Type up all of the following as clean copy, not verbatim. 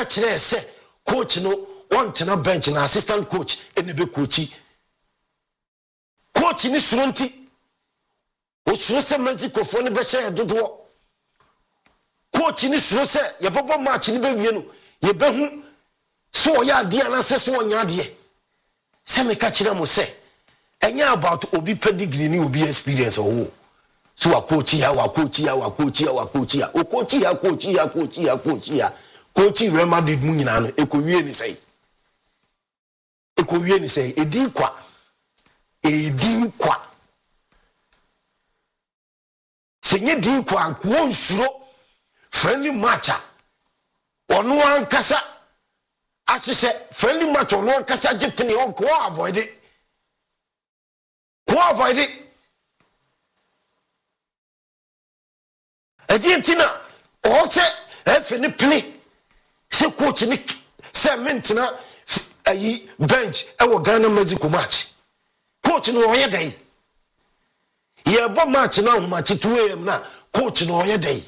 catch there say coach no want na bench na assistant coach ene be coachi coach ni surunti o suro se Mexico fo ne be share dodo coach ni suro se ye bobo match ni be wie no ye be hu so ya de ana se so nya de se me catch them say enya about obi pedigree ni obi experience o so wa coach ya o coach Real Madrid mu nyina no ekowie ni sei edi kwa senye di kwa nko nsuro friendly match ono ankasa asese friendly match ono ankasa jepini on ko avoid it Argentina o se efini play se coach ni se mentina ayi bench e wo Ghana Mexico match coach no oye dey ye bo match na match 2 am na coach no oye dey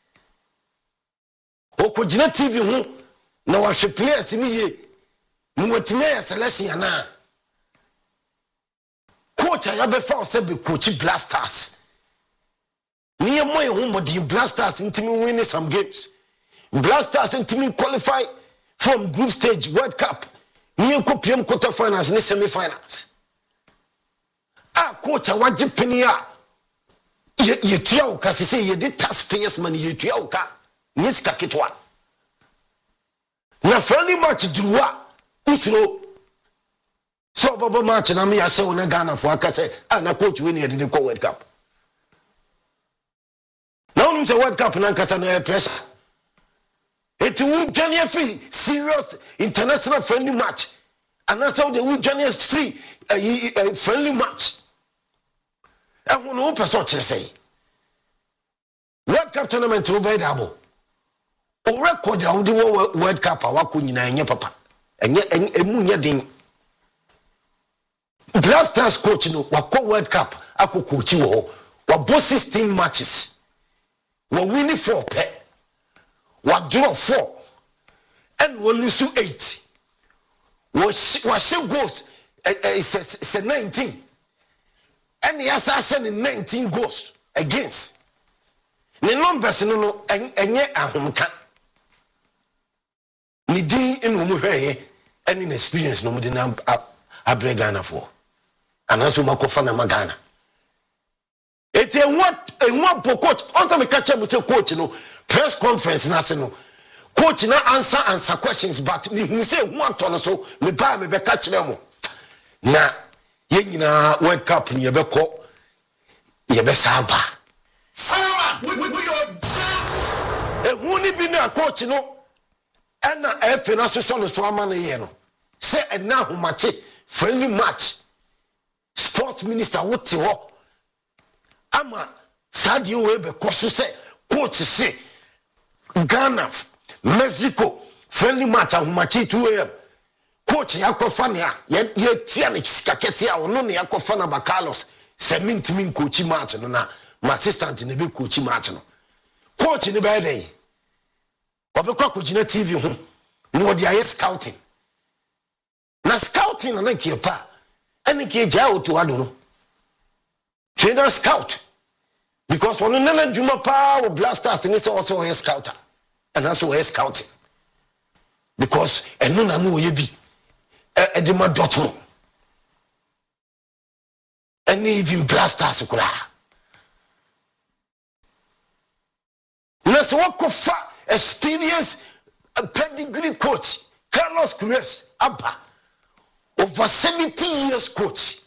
o ko gina TV hu na wa hwe players ni ye ni watime selection na coach ya be fa se be coach Blasters ni ye moye hu modi Blasters intimi win some games Blasters intimi qualify from group stage World Cup ni ye ko PM quarter finals ni semi finals coach waje pini a ye tua o ka se ye de taxpayers money ye tua o ka ni sika ketwa na friendly match druwa usuro so bobo match na me ya se o na Ghana fo aka se na coach we ne de ko World Cup na onum se World Cup na nkasa no pressure it will journey free serious international friendly match and that's how they will journey free friendly match and who no person say World Cup tournament will be double o record how the World Cup awako nyina enye papa enye emu nya den Blasters coach no wako World Cup ako coach wo both 16 matches we win 4 pe we draw 4 and we lose 8 we share goals it's 19 and the assassin in 19 goals against the numbers no enye ahomka ni din enu mu hweye and in experience no mu din abre Ghana for and also makofa na Ghana it's a what coach on time catch me say coach no press conference na se no coach na answer questions but me say what on so me ba me be catch them na ye nyina World Cup ni ye be ko ye be saba woni bi na coach no na efe na so no so ama na ye no say na homache friendly match sports minister wote ho ama sadio we be ko so say coach say Ghana Mexico friendly match homache 2 am coach yakofa ne a ye tia ne sikakese a ono ne yakofa na ba Carlos min coach match no na my assistant ne be coach match no coach ne be dey obekwa kugina TV ho no dia ye scouting na scouting na nke pa ene ke ja oto ado no trainer scout because one na juma pa o Blasters ni say also a scouter and also a scouting because eno na no ye bi edema Dortmund and even Blasters kura na so wakofa experience pedigree coach Carlos Queiroz Abba over 70 years coach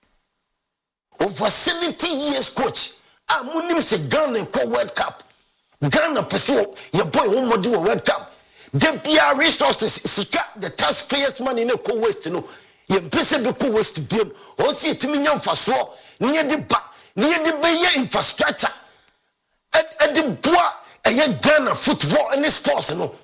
munim se Ghana ko World Cup Ghana person your boy who mo do World Cup the PR resources sika the taxpayers money no ko waste no ye pese be ko waste biem o si etimi nya mfaso ne ye de ba ne ye de be ye infrastructure e de boa Ghana football and sports no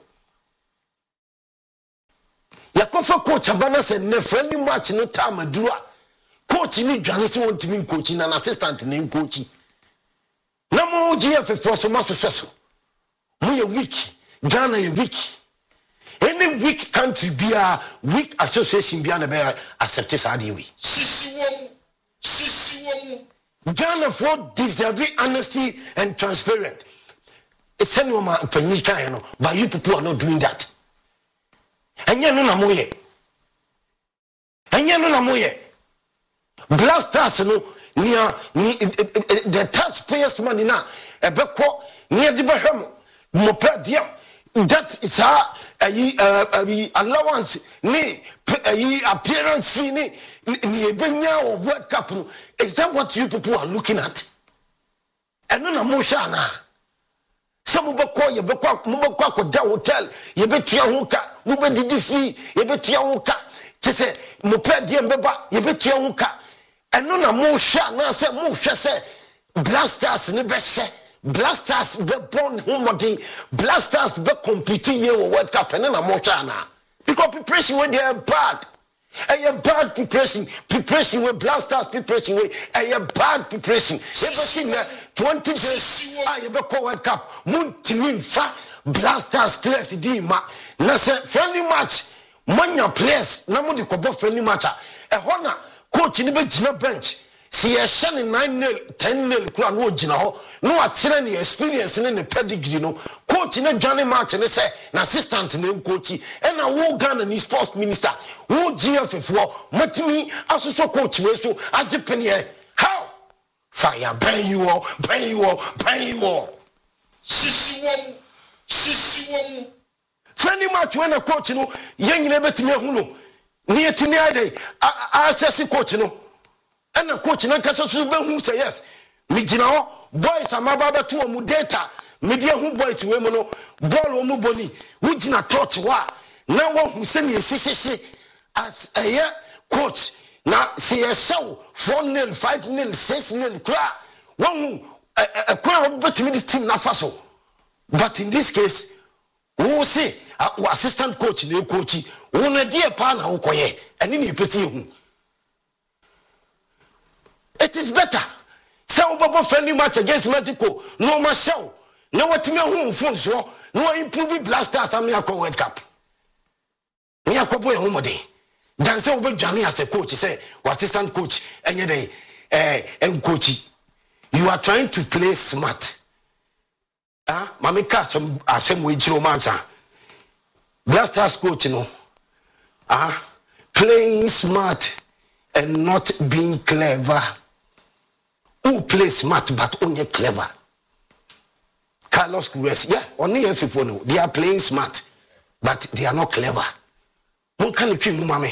yakofa coach abana se ne friendly match no time adura coach ni dwane se won timi coach na assistant ne coach na mo GF for so maso so mo ye week Ghana ye week weak country be a weak association be an accept this idea. Ghana for deserve honesty and transparent. It's a no man panika, but you people are not doing that. And you know Namoye. And you know Namoye. Blasters no near the taxpayers' money now. A beko near the Baham. Mopa dia. That is how allowance ni appearance fee ni benya or World Cup. Is that what you people are looking at? And no Namoshana. Some beko ye beko mubeko ko da hotel ye betua hoka mube didi fee ye betua hoka chese mopa dia mbeba ye betua hoka. And no Namosha na se mo hwe se Blasters ni be she Blasters be born homodin Blasters be competing here World Cup and na mo na because preparation when they are bad and bad preparation with Blasters preparation with bad preparation ever seen 20 days you be call World Cup muntimin fa Blasters players di ma na se friendly match manya players na mo di ko bo friendly match e hona coach ni be gina bench si ye hye 9-0 10-0 kura no gina ho no atire ne experience ne ne pedigree no coach ne Johnny match ne say na assistant ne coach e na wo Ghana ni sports minister wo GF fo matimi asoso coach we so agipene here how fire ban you all sisi friendly match when a coach no yengine betimi hu no ni etini ade assess coach no and the coach na kasa so be hu say yes me gina ho boys amaba beto omu data media hu boys we mu no ball omu boni hu gina touch wa na wo hu se ne esihye as a coach na see a show 4-0 5-0 6-0 kra wo hu a kra betimi the team na faso but in this case who say assistant coach ne coach who na die pa na wo koye eni ne pese hu it is better say obobo friendly match against Mexico no ma show no what me hu fun so no improve Blasters am yakọ World Cup me yakobo e homode dan say obedwane as a coach say assistant coach enye dey coach you are trying to play smart mami ka some asem we jiro mansa Blasters coach no playing smart and not being clever. Who plays smart but only clever? Carlos Queiroz, yeah, only people know they are playing smart, but they are not clever. One can you mummy?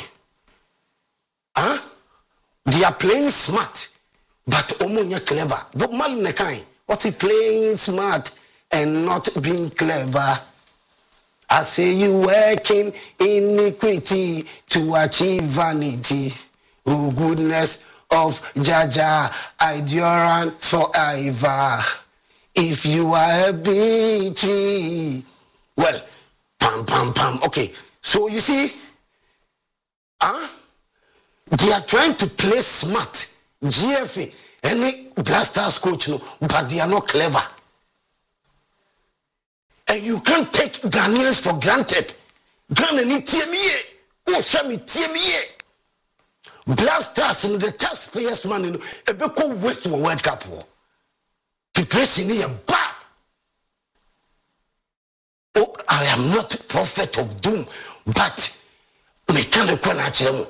They are playing smart, but only clever. But Malinekai, what's he playing smart and not being clever? I say you working iniquity to achieve vanity. Oh, goodness of Jaja, endurance forever. If you are a big tree, well, pam. Okay, so you see, they are trying to play smart. GFA, any Blasters coach, no, but they are not clever. And you can't take Ghanaians for granted. Ghana ni TME, oh, Shami TME. Blasters in the taxpayers' money, a big waste of World Cup war. Preparation is bad. Oh, I am not prophet of doom, but mechanical natural.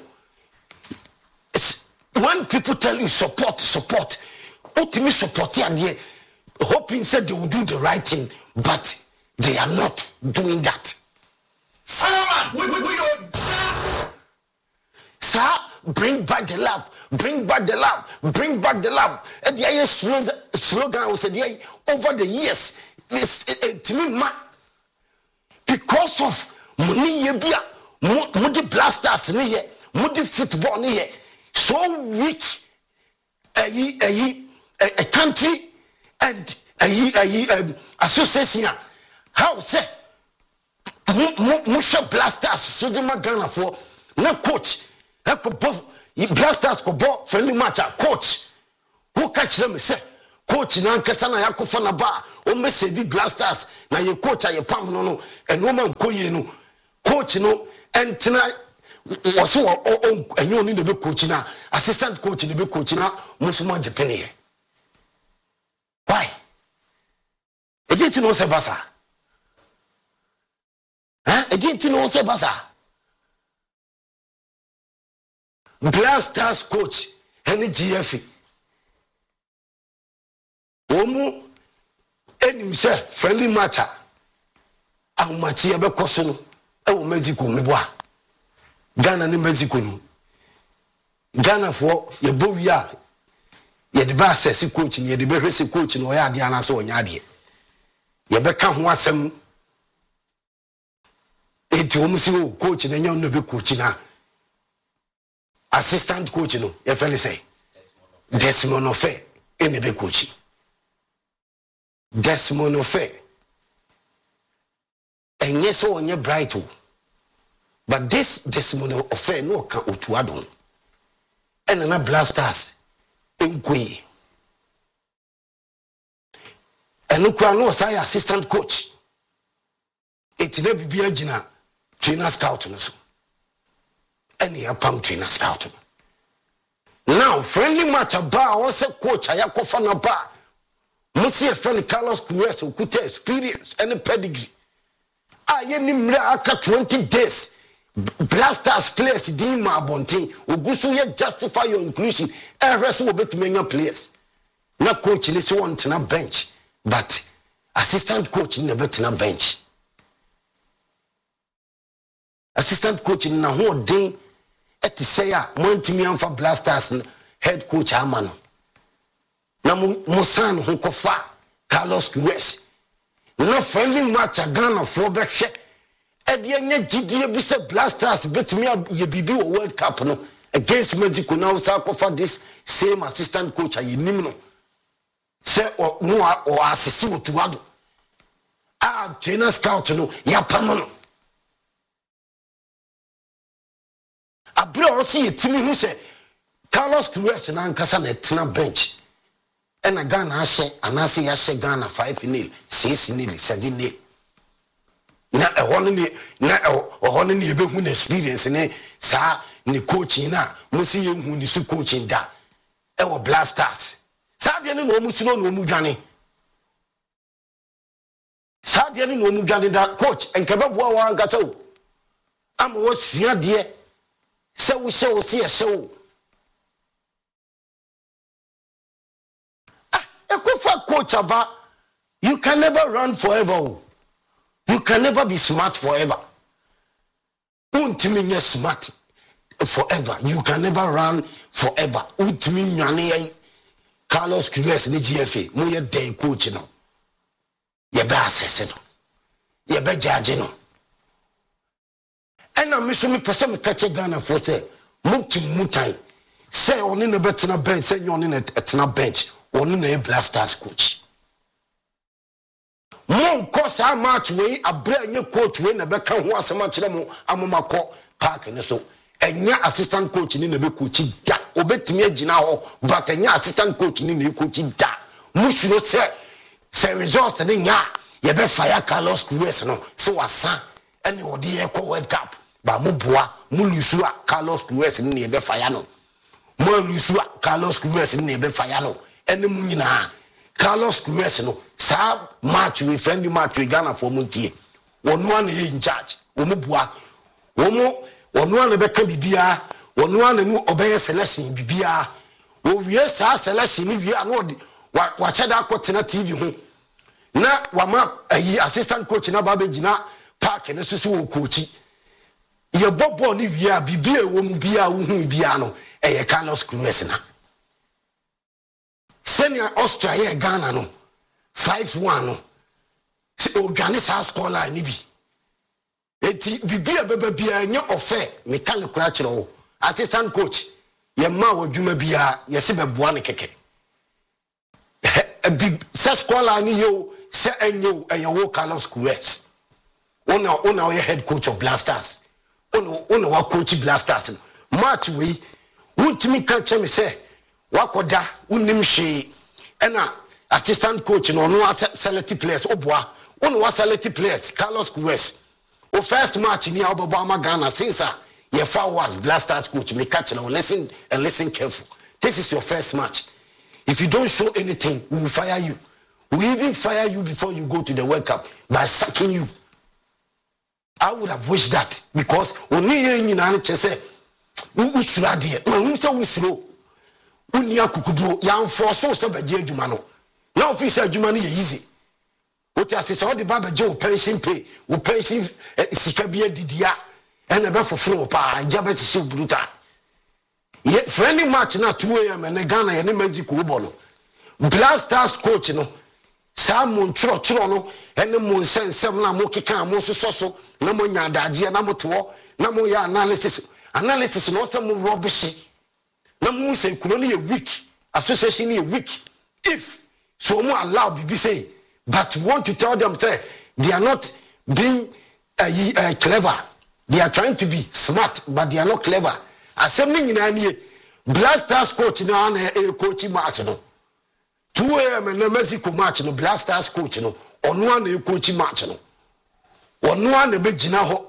When people tell you support, ultimately support here, hoping said they will do the right thing, but they are not doing that. Fireman, we don't. Sir, bring back the love. And the slogan was said over the years. Because of money, Moody Blasters, Moody football, so weak a country and a association. How say Musha Blasters so the Magana for no coach. Blasters ko bo friendly match coach who catch them say coach na nkasa na yakofa na ba o message Blasters na ye coach aye pam no and no man ko ye no coach coach no entina was enyo ni be coach na assistant coach ni be coach na musuma jepene. Why? E didn't know say basa. E didn't know say basa. Blasters coach any GF. Omu enim say friendly match. Ahumati ebe koso no e wo Mexico meboa. Ghana ni Mexico no. Ghana for ye bo wi a ye de ba assess coach ni ye de be hwese coach no ya ade ana so onya ade. Ye be ka ho asem. Eti omu si o coach na nya no be coach na. Assistant coach no ye fele say Desmond Ofe ene be coach. Desmond Ofe enye so onye bright o. But this Desmond Ofe no kan otuadon. And na Blasters enkwe. Enu kwa no say assistant coach. Etine bibia gina trainer scout no so. Eni apam trainer scout no. Now friendly match aba o se coach ayakofa na ba. Musi e friend Carlos Queiroz okuta experience and pedigree. Aye ni mra aka 20 days. Blasters players di ma bontin ogusu ye justify your inclusion rest will bet many players na coach ni se want na bench but assistant coach ni bet na bench assistant coach ni na ho den et say a montimi amfa Blasters head coach amano na musan ho kofa Carlos Queiroz na friendly match Ghana for be hwe Edianya GDA be say Blasters bet me ye bibi World Cup no against Mexico now sa for this same assistant coach ayi nim no say no or assisi otuado trainer scout no ya pam no abro o see timi hu say Carlos Queiroz na nkasa na tena bench and a Ghana ahye anase ya hye Ghana 5-0 6-0 7-0 na ehon ni ebehu na experience ne sa ni coaching na musi yehu ni su coaching da e wo Blasters sa bia ni no musi no mudwane sa bia ni no mudwane da coach enkebe boa wa nkasa o am wo sua de se wo se wo se ye wo ekofa coach aba you can never run forever. You can never be smart forever. Untimi nye smart forever. You can never run forever. Untimi nyane Carlos Queiroz ni GFA. Mo ye day coach no. Ye be assess no. Ye be judge no. Ena miso mi pese me kache Ghana for say mutai. Say oni ne betena bench, say nyoni ne etena bench. Oni ne Blasters coach. Mon course a match way a brand coach when a beck and was a match amomako park and so and ya assistant coach in the coach da obet me now but and ya assistant coach in the coach da mushro say results and ya ye be fire Carlos Queiroz no so asa and you the eco World Cup ba mubua mulusu Carlos Queiroz ni be fire no mulusu Carlos Queiroz ni be fire no and mu nyina Carlos Queiroz no sa match we friendly match we Ghana for montie wonu an in charge omubua wonu an be ka bibia wonu an nu obey selection bibia wo wie sa selection ni wie an wa cheda akotena TV ho na wa ma assistant coach na ba begina park ne susu wo coach ye bobo ni wie bibia wo mu bia wo hu bia no eye Carlos Queiroz na Senior Australia Ghana no 5-1 no organize score line ni bi eti bibia bebia nya ofe mechanic kura kire assistant coach ye ma wadwuma bia ye se beboa ne keke se score line yo se enyo eyo Carlos Queiroz ona ye head coach of Blasters ona wa coach Blasters match we wuntimi kan cheme se wakoda unim hwe ena assistant coach no no select players oboa ono wa select players Carlos Queiroz o first match ni obobo ama Ghana since your foul was Blasters coach me catch now listen careful. This is your first match. If you don't show anything, we will fire you. We even fire you before you go to the World Cup by sacking you. I would have wished that because only you know say we should there. We say we slow. Unia kukudu ya force so be je adwuma no. Now official adwuma no easy. What you say all the baba je pension pay, we pension sika bia didia and ebe foforo pa jabe chi brutal. Ye friendly match na 2 a.m. and Ghana ye Mexico bo no. Blasters coach no Samon tro no ene mo nsensem na mo keka mo so na mo nya adaje na mo to na mo ya analysis no some rubbish na mo say kuno no ye weak association ye weak if so mo allow bibi say but want to tell them say they are not being clever, they are trying to be smart but they are not clever. Assembling nyina nie Blasters coach na coach match no 2 a.m. and Mexico match no Blasters coach no ono na coach match no ono na be gina ho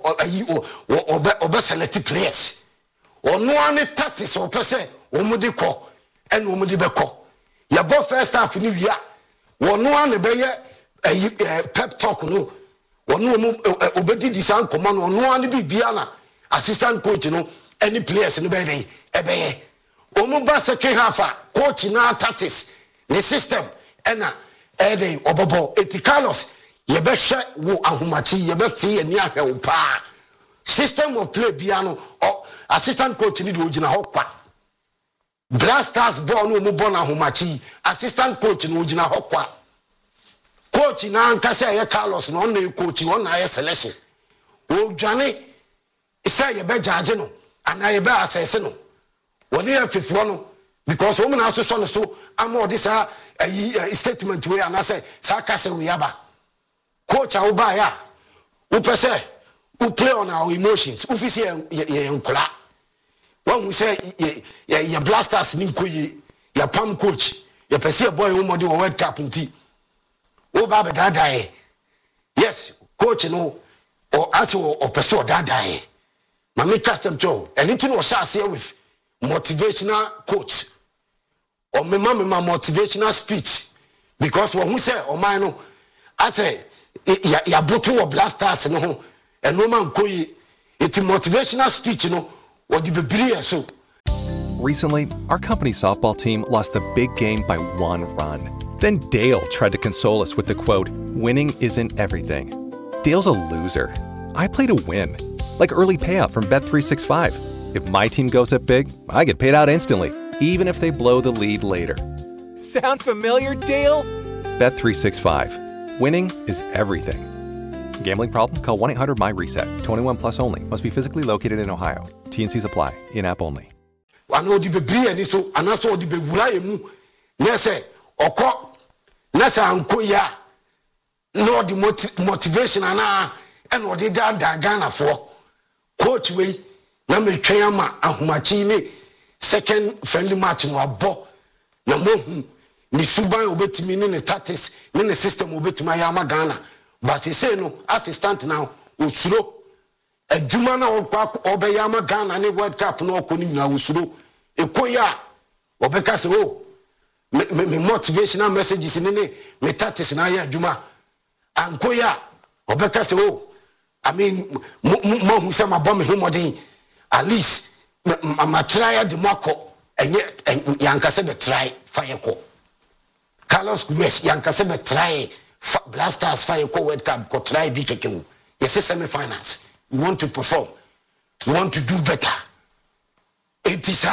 obe select players ono na tactics o pese omudi ko en omudi be ko ya bo first half ni wia ono na be ye pep talk no ono obedi disan command ono na bibia na assistant coach no any players no be dey ebeye omo ba second half coach na tactics the system ena dey obobo Carlos ye be hwe wo ahomachi ye be fi ani ahwe wo pa system of play bia no assistant coach ni de ogina ho kwa Blasters ball no mo ball na ahomachi assistant coach ni ogina ho kwa coach na nkasa ye Carlos no na coach won na ye selection o dwane say ye be judge no ana ye be assess no woni afifo no because woman has to so am this statement we and I say sakase we aba coach a uba ya u pese u play on our emotions u fi say ye nkola when we say ye Blasters ni nkoyi ya pam coach ye pese boy wo modi World Cup nti o ba be dadae yes coach no or as o pese o dadae mama custom job anything o sha say with motivational coach or me motivational speech because when who say o man no I say ya botu of Blasters no and no man koyi it motivational speech no or the bebre so. Recently, our company softball team lost the big game by 1 run. Then Dale tried to console us with the quote, "Winning isn't everything." Dale's a loser. I play to win, like early payout from Bet365. If my team goes up big, I get paid out instantly, even if they blow the lead later. Sound familiar, Dale? Bet365. Winning is everything. Gambling problem? Call 1-800-MY-RESET. 21 plus only. Must be physically located in Ohio. T&Cs apply. In-app only. I know the baby and so, and I saw the baby. Nese, oko, nese anko ya. No the motivation and what they done Ghana for. Coach way. Na me twema ahomachi ni second friendly match no abo na mohu ni suban obetimi ni ne tactics ni ne system obetimi ya ma Ghana but say no assistant now osuro adwuma na obeya ma Ghana ni World Cup no okoni nyina osuro ekoya obeka se o me motivational messages ni me tactics na ya adwuma ankoya obeka se o I mean mo hu se ma bomb himodin at least ma try the mako enye yankase be try fire ko Carlos Queiroz yankase be try Blasters fire ko World Cup ko try bi kekewu yes semi-finals we want to perform we want to do better it is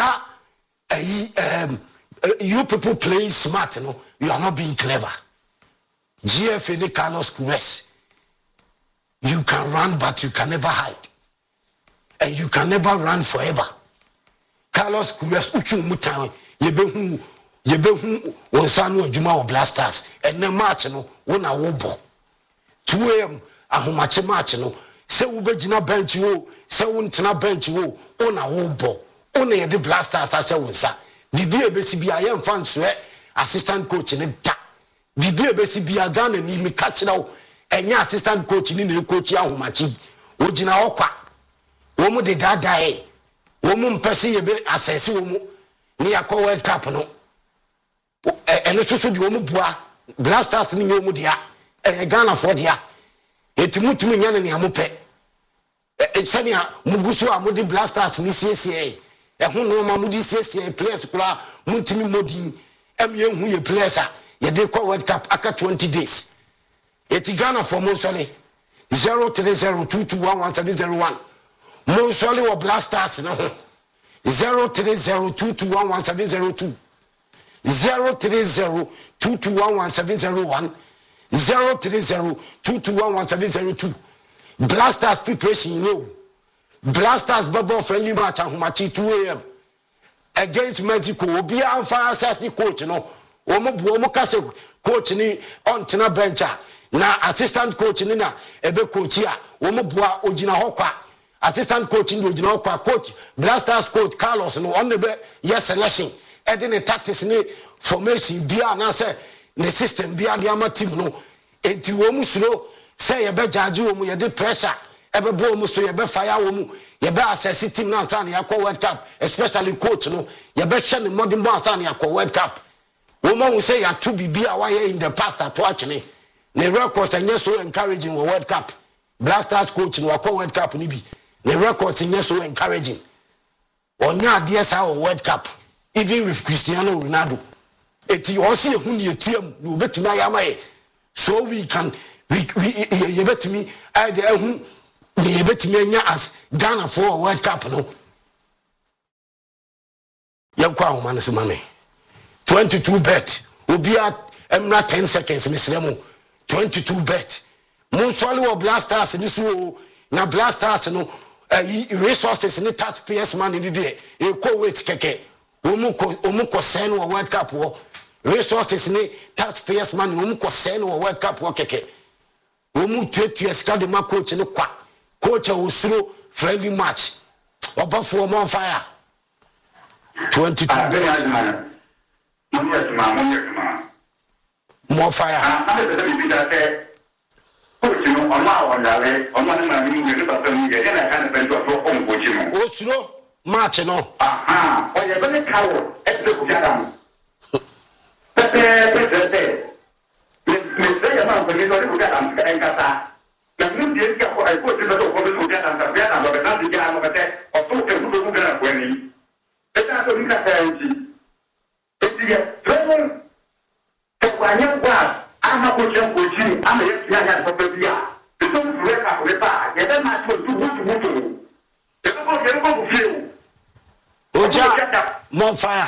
you people playing smart no you are not being clever GFA Carlos Queiroz you can run but you can never hide and you can never run forever. Carlos Queiroz uchu mutan yebehu wonsanu adwuma of Blasters and na match no wona wo bo 2 a.m. ahomache match no se wo begina bench wo se wo ntena bench wo wona wo bo wona ye de Blasters asha wonsa bibi ebesi bia ye mfa nso assistant coach ne da bibi ebesi bia Ghana ni mi catch now enya assistant coach ni na coach ahomache ogina okwa wo mu de dadae wo mu mpese ye be asese wo mu ni yakọ World Cup no eno so de wo mu bua Blasters ni nyomu dia Ghana for dia etimutimi nya ne amope sania mugusu amudi Blasters ni siesie ehun no ma mudi siesie players kula muntimi modin emye hu ye players a ye de ko World Cup aka 20 days eti Ghana for Monsole 0302211701 Monsole wo Blasters no 0302211702 0302211701 0302211702 Blasters preparation no Blasters bubble friendly match ahomachi 2 a.m. against Mexico obi amfa assistant coach no omo kase coach ni on tina bencha na assistant coach ni na ebe coach ya omo bua ogina hokwa assistant coach ni ogina hokwa coach Blasters coach Carlos no on be yes selection edin tactics ni formation bia na say the system bia the ama team no enti wo mu suro say ye be judge wo mu ye de pressure ebe bo mu so ye be fire wo mu ye be assess team na say na yakọ World Cup especially coach no ye be hye ne modern bo say na yakọ World Cup wo ma wo say ya to bibia wa ye in the past at watch me the records and so encouraging World Cup Blasters coach no yakọ World Cup ni bi the records and so encouraging onya ade sa World Cup even with Cristiano Ronaldo eti osi ehun ni etuam ni obetumi ayamaye so we can we yebetumi ade ehun ni yebetumi anya as Ghana for World Cup no yakwa ahoma no mame 22 bet obia emra 10 seconds mislemo 22 bet Monsole wo Blasters ni so na Blasters no resources ni taxpayers money ni de e ko wait keke omuko sen wo World Cup wo resources ni taxpayers money omuko sen wo World Cup wo keke omu tuetua sika de ma coach ni kwa coach osuro friendly match obafo mo fire 22 days mo fire osuro match no oye bene kawo eto jadam pepe me say ma ko ni no ko jadam ka enkata na mi die ka ko ai ko ti do ko ko jadam ka bia na do na ti ja no kete o to ke ku do na ko ni eta to ni ka tanji eti ya tremor ko kwanya kwa ama ko chen ko chi ama ye ya ya ko pe bia to to re ka ko ba ye be ma to tu e ko fiu Oja more fire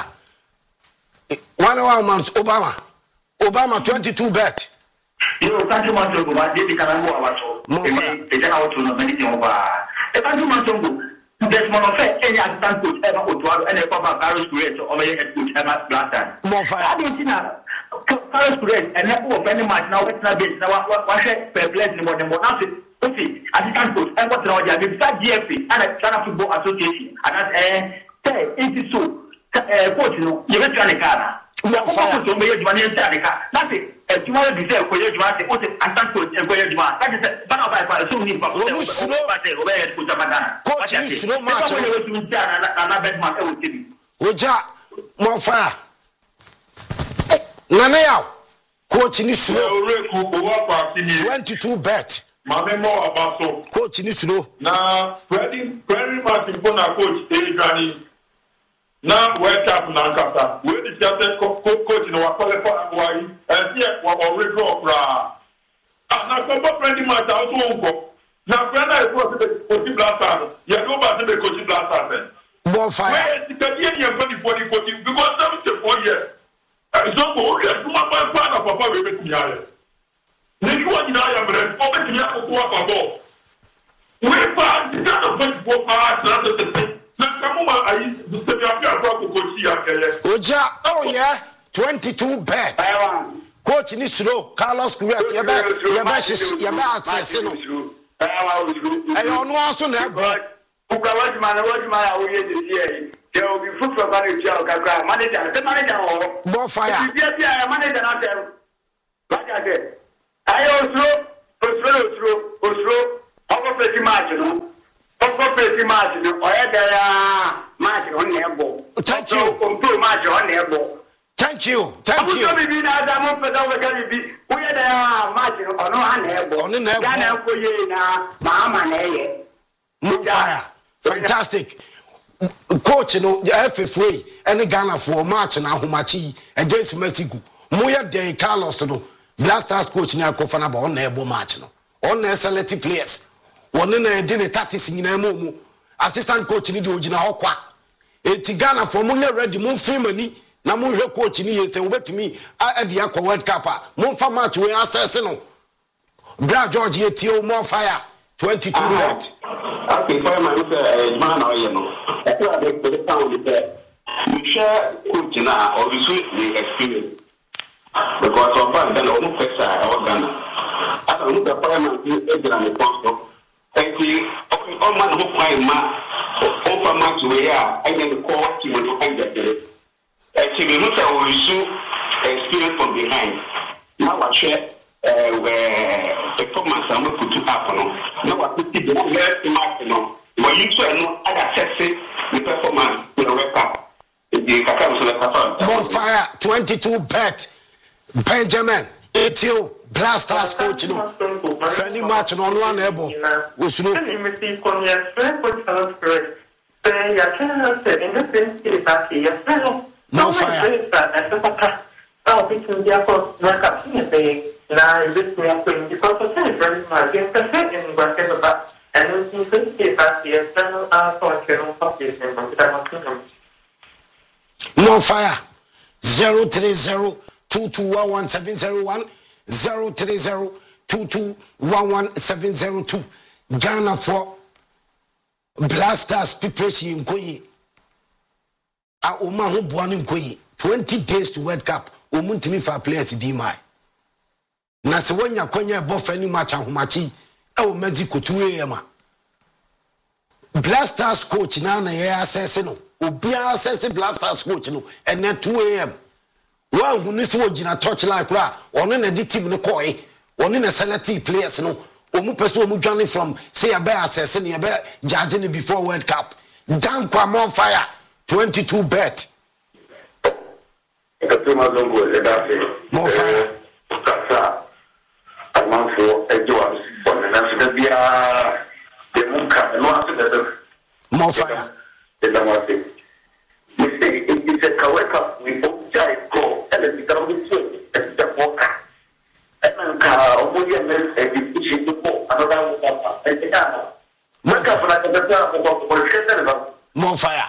1 months Obama 22 bet yo tanto manto go ba de kanango awaso e jana oto no mani je oba e tanto manto go desmond ofe enya assistant coach e ba oto e ko ba Carlos Correa o me head coach e ma Blasters more fire Argentina Carlos Correa e na ko fe ni match na wet na base na wa she fair play ni mo na se ofi assistant coach e ko tra o ja be sa GFA and Ghana Football Association and it is so coach no you bet you Ghana we are going to make you money in Ghana nothing if you want to say ko you want to say assistant coach e ko you want that is bana ba so ni ba ko coach ni slow match na bet match e wo tibi oja mo fire nana yaw coach ni slow 22 bet Mame mo abaso coach ni slow na very much important coach Adrian na World Cup na nkata we dey just coach no qualify why and here we already draw fra na so friendly match also unko na brother is what the coach Blasters you go back to the coach Blasters more fire we the year because 74 years so go okay so my father papa we bet me here Niku wajina ya mre, obe tiya kukuwa kwa bo. Wepa, tijana Facebook pa, na kamuma ayi, dusebi api akwa kukochi ya keye. Oja, oh yeah, 22 bet. Coach ni slow, Carlos Correa, yebe asese no. Ayo onu aso na ebo. Ukwa wajima ya uye disiye. Ke obi fufu ba ni tia okakra, manager o. Bon fire. Bia ya manager na tem. Baja de. Ayo osro Oko pretty match no. Oko pretty match no. Oya there match on nebo. Thank you. Control match on nebo. Thank you. Thank you. Abu Dhabi na da mo peda we can be. Oya there match ono anebo. On nebo. Ghana ko ye na mama na ye. Mo fire. Fantastic. Coach no FFA any Ghana for match na ahomachi against Mexico. Moya de Carlos no Blasters coach na akofana ba on na ebo match no. On na select players. One na dey the tactics nyina mu. Assistant coach ni de ogina hokwa. Eti Ghana for mo ready mo film ani na mo hwe coach ni yese obetimi e de akwa World Cup a mo fa match we assess no. Bra George etio mo fire 22 minutes. Okay, for my man or you know. I think the town is there. You share coach now or you the experience. Because of that, then almost first I Ghana. I don't know the parliament is a pastor. Thank you. All man who find ma over match we are and then the court team will find that day. Actually, look at what you experience from behind. Now I share where performance and what could happen. Now I put the left mark, you know. When you try to access the performance with a record, More fire 22 bet Benjamin Etio Blasters coach no friendly match no one able was no more fire. Oh, because they are for work up in the now this way of because of that very much in whatever and you can see that the external more fire 030-2211-701 030-2211-702 Ghana for Blasters preparation Nkoyi a Oma ho boano Nkoyi 20 days to World Cup omuntimi for players di mai na se wonya kwanya bo fani match ahomachi e o Mexico 2 am Blasters coach na ye assess no obi assess Blasters coach no and 2 am one who nisi ogina touch like ra ono na di team no koi ono na select players no omu person omu dwane from say abe assess ne abe judge ne before World Cup dan kwa more fire 22 bet more fire more fire more fire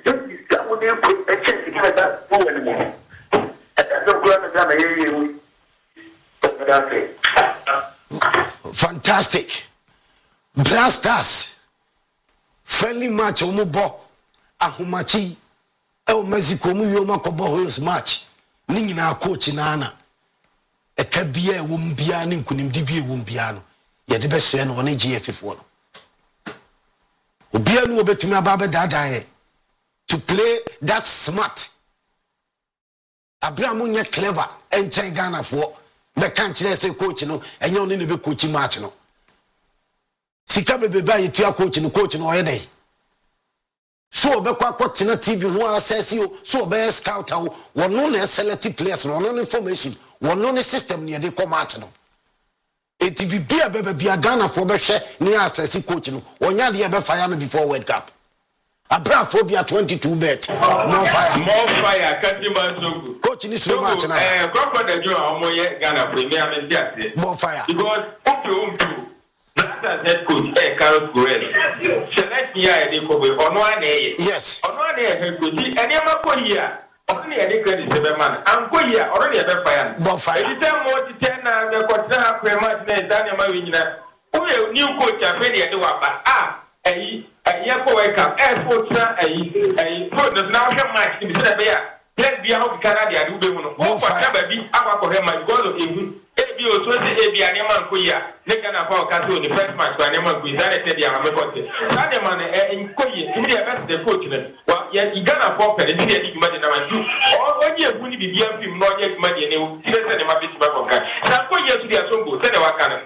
fantastic Blasters friendly match omubo ahomachi e Mexico mu yoma kobo host match ni nyina coach na eka bia e wom bia ne nkunimdi bia e wom bia no ye de beso no ne GFF no obia no obetumi aba dada to play that smart Abraham nya clever en chen Ghana for be kan kire say coach no enye oni ne be coach match no sika be ba ye tua coach no oye dey so be kwa na TV ho access you so be scout how wono na select players no no information wono ne system ne dey come match no eti bibia be bia Ghana for be hwe ne access coach no onya de be fire no before World Cup Abraphobia 22 bet more fire Kadima Zogu coach ni so match na Crawford Ejo omoye Ghana Premier Mendiate more fire because Blasters head coach Carlos Corel select here dey ko be ono anaye yes ono anaye head coach eniama ko here ono ne dey credit be man anko here ono ne be fire more fire it is more to 10 na me ko tena Premier na Daniel ma we nyina o new coach afi dey wa ba yeah, for wake up. Airport, put the now match in the bear. Let's be out Canada. You do know what be our him. My God of him. If you 20 AB and Yaman Kuya, they can afford Cato the first match by Yaman Kuya. That is the Amakote. That man in Koya, to be a best the coach. Well, yet you can afford it. You imagine about you. All year, we need to be not yet money and you see the Mabit back of God. Now, 4 years to the Asombo, tell the Wakana. The best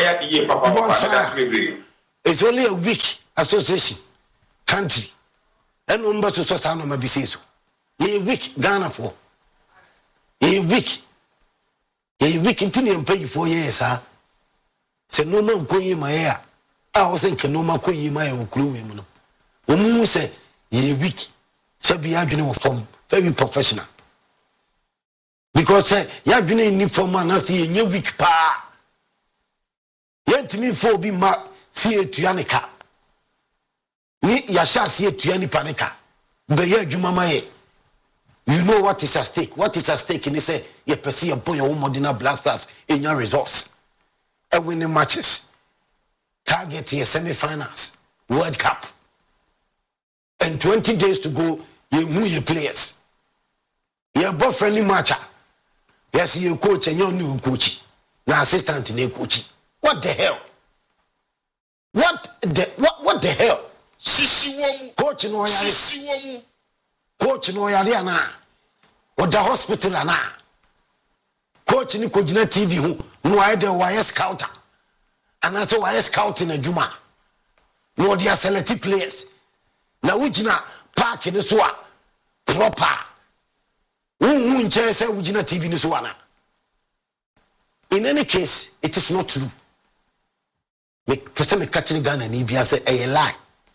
ya iye papa. It's only a weak association country. And number to Sosano Mabiseso. Ye weak Ghana for. Ye weak. Ye weak in pay 4 years, huh? Say no man koye my hair. I was thinking no man koye my own clue. Umu say ye weak. So be arguing from very professional. Because say ya arguing ni for man see ye weak pa. Yet me for be ma see tuanica. Ni yasha see tuani panica. Be ye jumamaye. You know what is at stake. What is at stake in say ye perceive upon your Modena Blasters in your resource. And winning matches. Target your semi-finals. World Cup. And 20 days to go, you move your players. You're both friendly matcher. Yes, you coach and your new coach. Now assistant in a coach. What the hell? What the hell? Coach no yari. Coach no yari ana. What the hospital ana. Coach ni kojina TV hu. No idea why scouter. And I say why scouting a juma. No they are selected players. Na ujina park in the swa proper. Unche say ujina TV ni swana. In any case, it is not true. Me person me catching Ghana ni bi say a lie.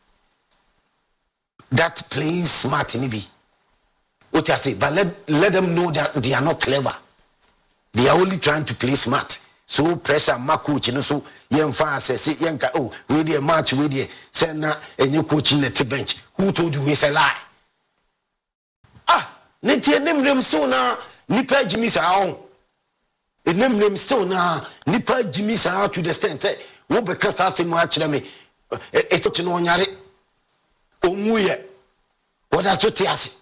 That playing smart ni bi. What I say, but let them know that they are not clever. They are only trying to play smart. So pressure my coach, you know, so young fans say yanka oh we dey match we dey send na any coach in the bench. Who told you it's a lie? Ah, neti name so na nipa Jimmy sa on. Name so na nipa Jimmy sa to the stand say wo be kasa asem a kire me. It's such no nyare. Omuye. What that's what ase.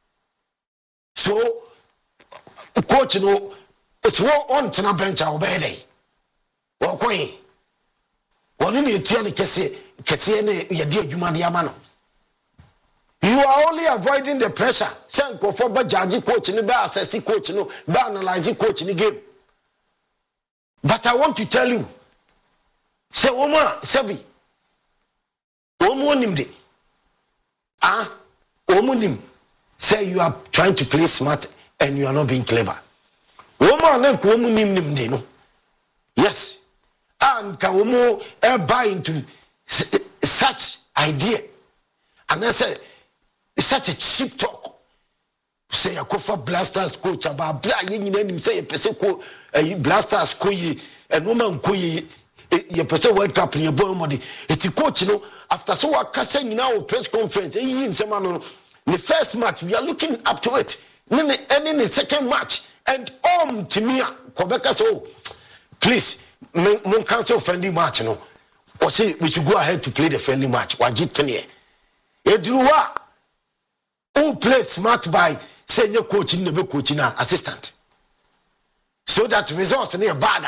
So coach no it's on to na bench a obey. Wo koyi. Woni ne etua ne kese ne ye de adwuma de ama no. You are only avoiding the pressure. Say go for ba judge coach ni ba assess coach no, ba analyze coach ni game. But I want to tell you. Say woman, Sebi. Woman nimde. Ah, woman say you are trying to play smart and you are not being clever. Woman na ko woman nimde no. Yes. And can woman buy into such idea. And I say such a cheap talk. Say a kofa Blasters coach about bla yin say a person ko Blasters ko ye and woman ko ye person World Cup in your boy money. It's a coach, you know, after so a casting in our press conference, in the first match, we are looking up to it. And in the second match, and to me, Quebec so please, mon cancel friendly match, you know. Or say we should go ahead to play the friendly match. Wajit Penye. Edruwa who plays smart by senior coach in the coach assistant. So that results in a bad.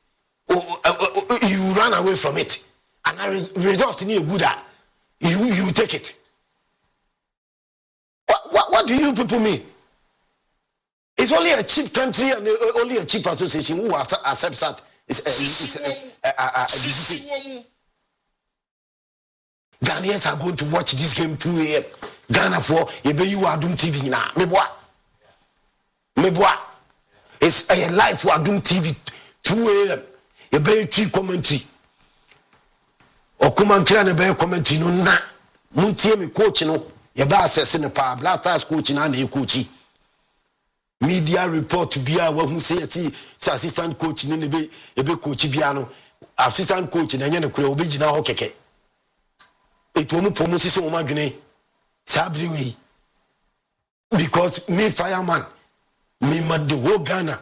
You run away from it. And results in a good. You take it. What do you people mean? It's only a cheap country and only a cheap association who accepts that. Ghanaians are going to watch this game 2 a.m. Ghana for you Adum TV now. Meboa. It's a live for Adum TV 2 a.m. You be tree commentary. Or come and clear the commentary no na. Muntie me coach no. You be assessing the power Blasters coach na na coach. Media report to be a who say assistant coach ni be coach bia no. Assistant coach na nya no kura obi gina ho keke. Etu omu promosi so oma dwene. Sabri we. Because me fireman, me mad the whole Ghana.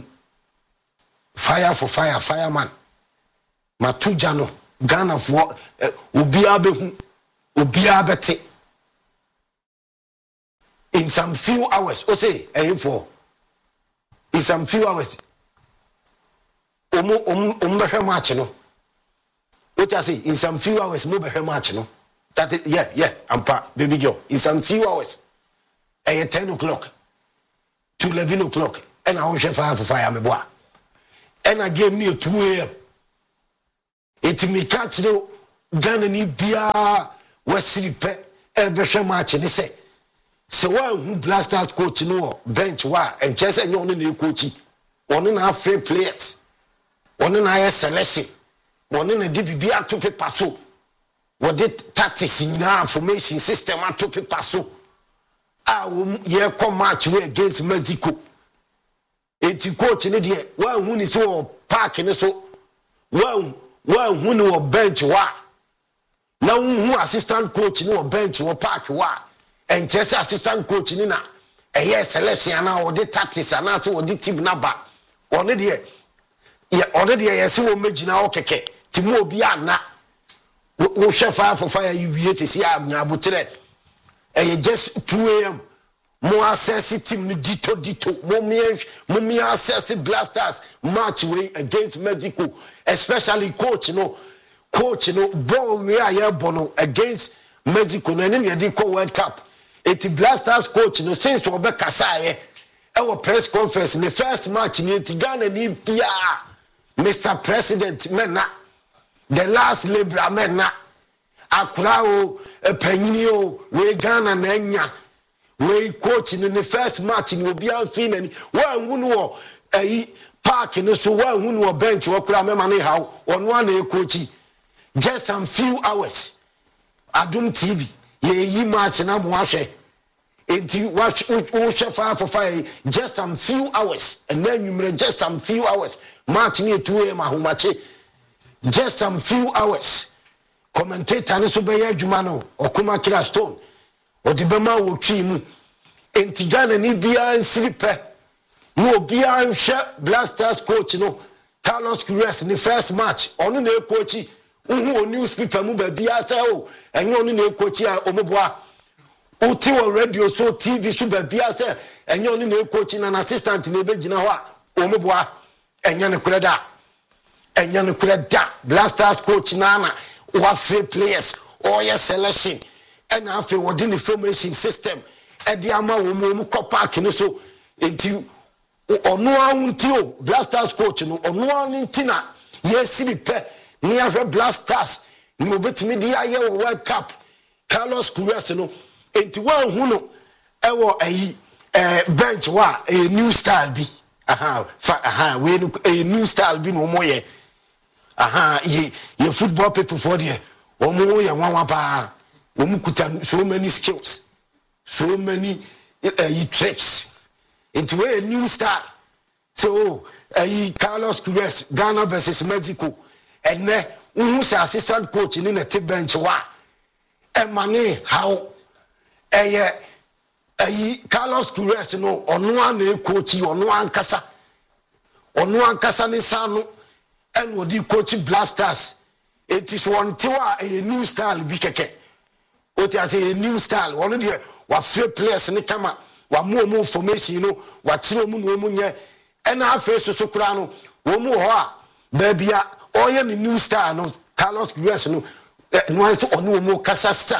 Fire for fire, fireman. Matujano, Ghana for Ubiabe Ubiabete. In some few hours, say for in some few hours. Match, no. What I say, in some few hours, match, no. That is, yeah, I'm part, baby girl. In some few hours, at 10 o'clock to 11 o'clock, and I will share fire for fire, me boy. And I gave me a 2 a.m. etimi catch no Ghana ni bia wasiri pe ebehwe match ne se wa hu Blasters coach no bench wa enche se nyo no na coach one na free players one na ya selection one na di bibia to paper so what did tactics nyina formation system to paper so ye come match we against Mexico eti coach ne de wa hu ni so park ne so wa hu ni wo bench wa na hu assistant coach ni wo bench wo park wa and just assistant coach ni na selection na wo de tactics na so wo de team na ba one de yes wo magina wo keke ti mo obi ana wo hwe for fire you wie ti si anya abotre just 2 am mo access team ni dito mo me access Blasters match way against Mexico, especially coach no ball we are bono against Mexico no any dey call World Cup. Eti Blasters coach no since we be kasaye our press conference the first match ni Ghana ni bia Mr. President mena the last Libra mena akura o panyini o we Ghana na nya we coach in the first match ni obi anfin ani wa hunu wo park ni so wa hunu wo bench wo kura mema ne haw ono na coach just some few hours Adum TV ye match na mo ahwe enti watch chef for fire just some few hours and then you just some few hours match ni 2 am ahomache just some few hours commentator ni so be ya adwuma no okuma kira stone odi bema wo twi mu enti Ghana ni bia nsiripe no bia nhwe Blasters coach no Carlos Queiroz ni first match onu na coach o newspaper mu ba bia say o enyo onu na coach a omoboa uti wo radio so TV so ba bia say enyo onu na coach na assistant na be gina ho a omoboa enya ne kreda Blasters coach na wa free players or your selection and afi within the formation system e di ama wo mu ko park ni so enti onu awunti o Blasters coach no onu awunti na yesiri pe ni ahwe Blasters ni obetimi di aye wo World Cup Carlos Queiroz no enti wa hu no e wo bench wa a new style bi we no a new style bi no moye ye football people for there omo ye wanwa pa omo kuta so many skills so many tricks into a new style so Carlos Queiroz Ghana versus Mexico and ne who's assistant coach in the bench wa e mane how Carlos Queiroz no ono na coach ono ankasa ne sano and what you coach Blasters it is one tiwa a new style bi keke what you say a new style one dey wa free players ne kama wa mo formation no wa kire mu no mu nye and afa so kura no wo mu ho a ba bia oye ni new style no Carlos Queiroz no no so onu mo kasasa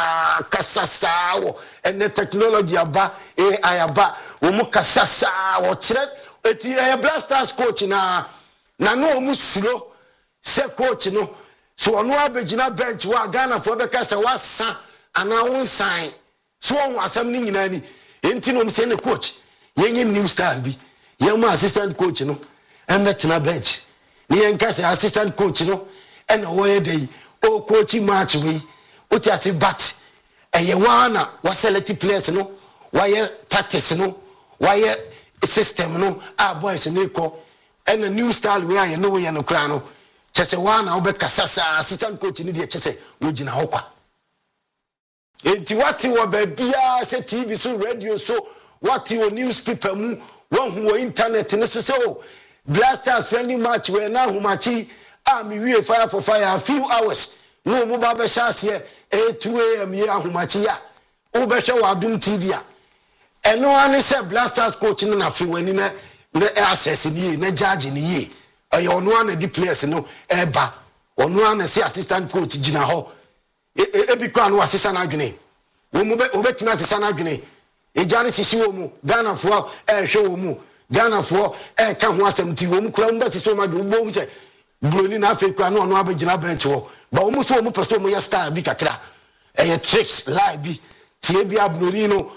wo and the technology aba AI aba wo mu kasasa wo kire eti Blasters coach na no mu suro se coach no so onu abegina bench wa Ghana for be kasa wasa ana won sign so on asem ni nyina ni enti no mse ne coach yenye new style bi yemu assistant coach no emetena bench ni yenkasa assistant coach no and oye dey o coach match we o ti ase bat eye wana wa select players no wa ye tactics no wa ye system no boys ne ko and a new style we are no we no kra no chese wana obekasasa assistant coach ni de chese we gina hokwa enti wati wo ba bia se TV so radio so wati wo newspaper mu won hu internet ne so so Blasters friendly match we na hu machi mi wie fire for fire a few hours no mu ba be chance 2 am ye hu machi ya wo be hwe wa Adum TV a eno ane se Blasters coach no na fi wani na access ni na judge ni ye ayo ono ane di players no eba ono ane se assistant coach gina ho ebi kwa no assistant agene wo mu be obetuna assistant agene ejane sisi wo mu Ghana fo hwe wo mu Ghana fo ka ho asem ti wo mu kura mu be sisi wo ma do bo se Bruni na fe kwa no abegyina bench wo ba wo so wo person mo ya star bi kakra tricks lie bi tie bi Bruni no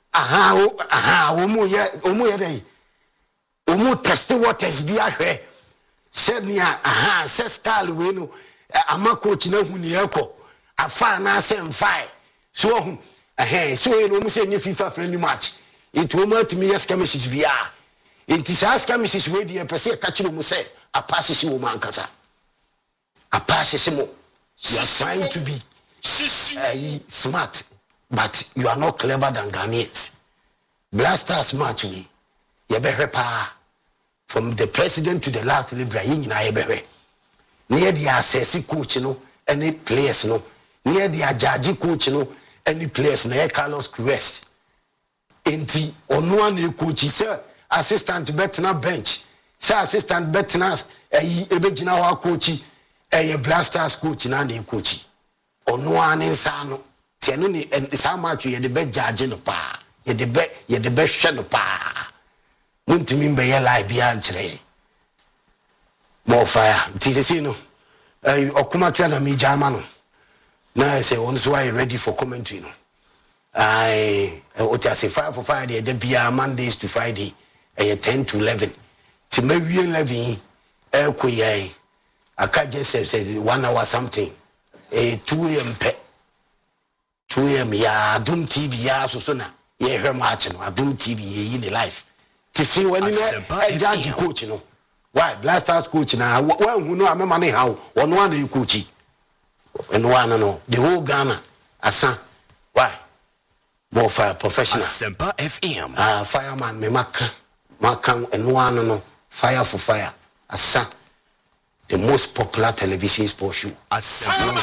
wo mo ye dey wo mo test waters bi ahwe said nia say style we no ama coach na hu ni ekọ afa na say mfai so hu so you know mo say nye FIFA friendly match it wo ma timi yes chemistry bia enti sa chemistry we dey pese ka kire mo say apasisi wo mankasa apasisi mo you are trying to be smart but you are not clever than Ghanaians. Blasters match we ye behwe pa from the president to the last libra yin na ye behwe near the assess coach no any players no near the judge coach no any players na Carlos Cruz enti ono an coach say assistant betna bench say assistant betna ebegina wa coach Blasters coach na coach ono an nsa no tie no ni sa match ye de be judge no pa ye de be hwe no pa muntimi mbe ye live bia nkyere more fire tisi no okuma kra na me jama no na say one so I ready for commentary no what I say 5 for Friday the bia Mondays to Friday 10 to 11 ti me wie 11 koye aka just say 1 hour something 2 am 2 am ya Adum TV ya so na ye hwe match no Adum TV ye in live ti see when no judge coach no why Blasters coach na who know amema ne how one one coach and one no the whole Ghana asa why more fire professional Asempa FM fireman me maka and one no fire for fire asa the most popular television sports show Asempa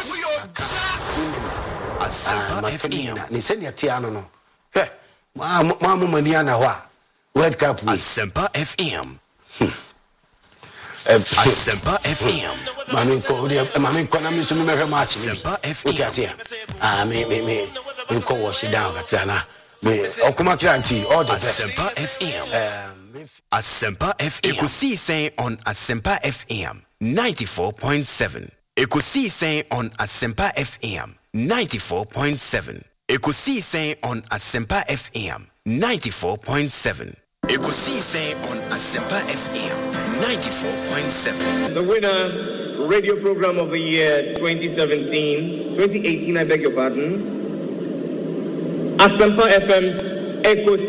FM ni send ya tiano no ma mani ana ho World Cup we Asempa FM Asempa FM mami ko na mi so me match ni Asempa okay FM me ko wash it down na me okuma kranti all the best Asempa FM Asempa FM Ekusi saying on Asempa FM 94.7 Ekusi saying on Asempa FM 94.7 Ekusi saying on Asempa FM 94.7 Ekusi saying on Asempa FM 94.7 The winner radio program of the year 2018 I beg your pardon Asempa FM's Ekusi